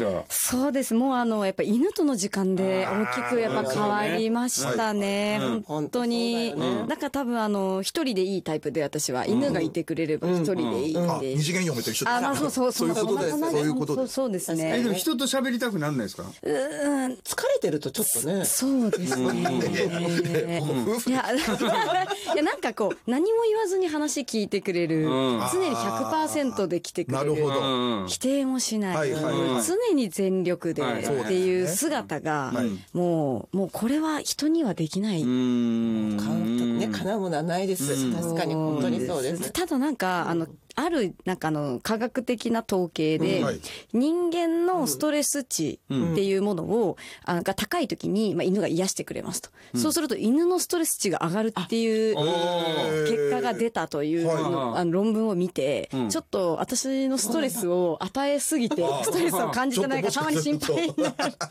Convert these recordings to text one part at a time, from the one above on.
は。 そうです。もうやっぱ犬との時間で大きくやっぱ変わりましたね。本当に。だから多分一人でいいタイプで、私は犬がいてくれれば一人でいいんで。 二次元嫁と一緒です。 まあそういうことです。そういうことです。 そうですね。 でも人と喋りたくなんないですか？ 疲れてるとちょっとね。 そうですね。いや、なんかこう、何も言わずに話聞いてくれる。常に 100% で来てくれる。 なるほど。 否定もしない。常に全力でっていう姿が、もうこれは人にはできない。 ね、叶うものはないです。確かに本当にそうです。 ただなんか、ある、なんか科学的な統計で、人間のストレス値っていうものを、が高い時に、犬が癒してくれますと。そうすると犬のストレス値が上がるっていう結果が出たという論文を見て、ちょっと私のストレスを与えすぎて、ストレスを感じてないかたまに心配になる。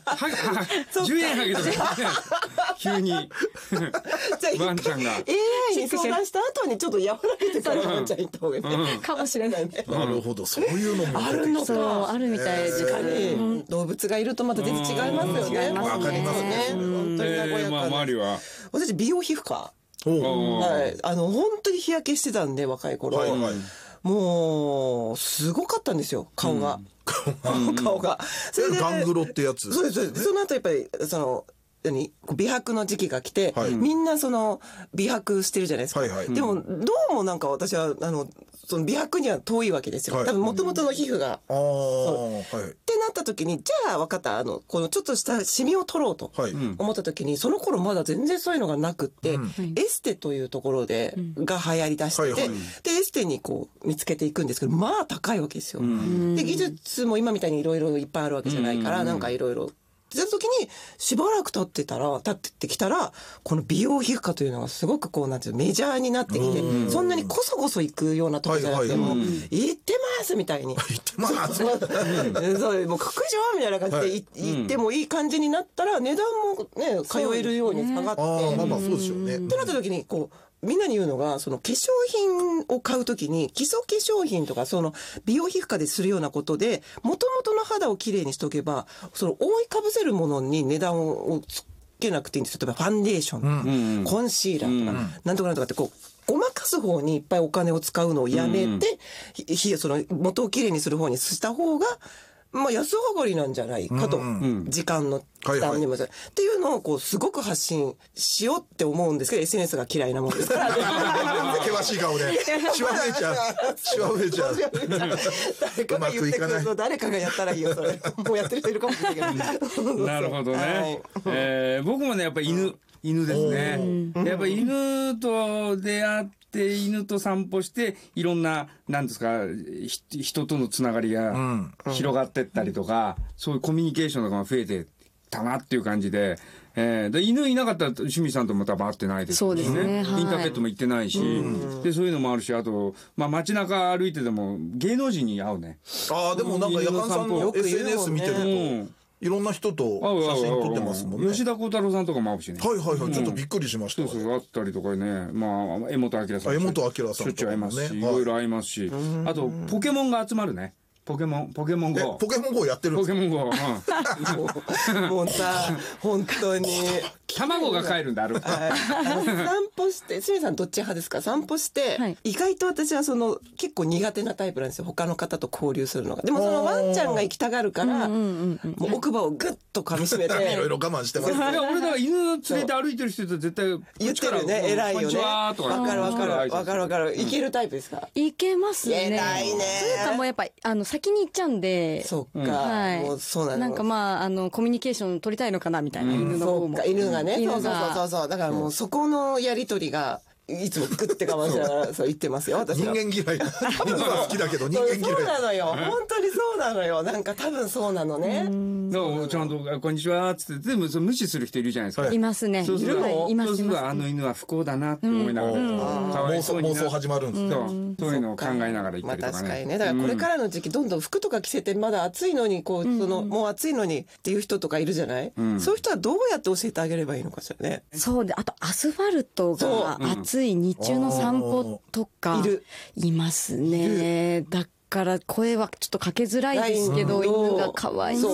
10円ハゲとか急にワンちゃんが AI に相談した後にちょっと和らげてからワンちゃん行った方がいいね。 かもしれないね。 なるほど、そういうのもあるのか。あるみたいですね。 動物がいるとまた全然違いますよね。 わかりますね。 本当に和やかな。 周りは私美容皮膚科。はい。本当に日焼けしてたんで、若い頃。もうすごかったんですよ、顔が。顔が。 それでガングロってやつ。 そうです。その後やっぱり美白の時期が来て、みんな美白してるじゃないですか。でもどうもなんか私はその美白には遠いわけですよ。多分元々の皮膚が。ってなった時に、じゃあ分かった、このちょっとしたシミを取ろうと思った時に、その頃まだ全然そういうのがなくって、エステというところでが流行り出してて、でエステにこう見つけていくんですけど、まあ高いわけですよ。で技術も今みたいにいろいろいっぱいあるわけじゃないから、なんかいろいろその時にしばらく経ってきたら、この美容皮膚科というのがすごくこうなんていうメジャーになってきて、そんなにこそこそ行くようなとこじゃなくても、行ってますみたいに。行ってます。そう、もう確定みたいな感じで行ってもいい感じになったら、値段もね、通えるように下がって。 まあそうですよね。 ってなった時に、こう、みんなに言うのが、その化粧品を買うときに、基礎化粧品とか、美容皮膚科でするようなことで、元々の肌をきれいにしとけば、覆いかぶせるものに値段をつけなくていいんですよ。例えばファンデーションとか、コンシーラーとか、なんとかなんとかってこう、ごまかす方にいっぱいお金を使うのをやめて、元をきれいにする方にした方が、まあ安上がりなんじゃないかと、時間の負担にもっていうのをこうすごく発信しようって思うんですけど、 SNS が嫌いなもんですから険しい顔でシワ増えちゃう誰かが言ってくると誰かがやったらいいよそれもうやってる人いるかもしれないけどなるほどね、僕もねやっぱり犬ですね。やっぱり犬と出会って犬と散歩していろんななんですか人とのつながりが広がってったりとか、そういうコミュニケーションとかが増えてたなっていう感じで、で犬いなかったら清水さんとも多分会ってないですよね。 そうですね、はい、 インターネットも行ってないし、でそういうのもあるし、あと街中歩いてても芸能人に会うね。 でもなんか夜間さんの SNS 見てるといろんな人と写真撮ってますもんね。 吉田鋼太郎さんとかも会うしね。 はいはいはい、ちょっとびっくりしました。 そう会ったりとかね、江本明さん。 江本明さんしょっちゅう会いますし、いろいろ会いますし、あとポケモンが集まるね。ポケモン GO。ポケモン GO やってるんですか？ ポケモン GO。 もうさ、本当に。 卵が帰るんだ、散歩して、清水さんどっち派ですか？散歩して、意外と私は結構苦手なタイプなんですよ。他の方と交流するのが。でもワンちゃんが行きたがるから、もう奥歯をぐっと噛み締めて。 いろいろ我慢してます。 俺だから犬連れて歩いてる人と絶対言ってるよね。偉いよね。わかる。いけるタイプですか？ いけますね。 偉いね。 というかもうやっぱ先に行っちゃうんで。 そっか。はい。もうそうなの。 なんかコミュニケーション取りたいのかなみたいな、犬の方も。 犬がね。そう。だからもうそこのやりとりが、いつもグッて我慢しながらそう言ってますよ、私は。 人間嫌い。犬が好きだけど人間嫌い。 そうなのよ。本当にそうなのよ。なんか多分そうなのね。 ちゃんと、こんにちは、つって、全部無視する人いるじゃないですか。 いますね。 そうすると、犬は不幸だなって思いながら、 妄想始まるんですよ。そういうのを考えながら言ったりとかね。 確かにね。だからこれからの時期、どんどん服とか着せて、まだ暑いのに、もう暑いのにっていう人とかいるじゃない？そういう人はどうやって教えてあげればいいのかしらね。 そうで、あとアスファルトが暑い日中の散歩とかいますね。だから声はちょっとかけづらいですけど、犬が可愛い。